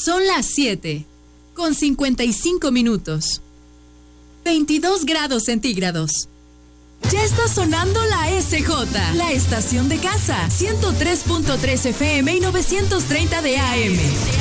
Son las 7:55. 22 grados centígrados. Ya está sonando la SJ, la estación de casa. 103.3 FM y 930 de AM.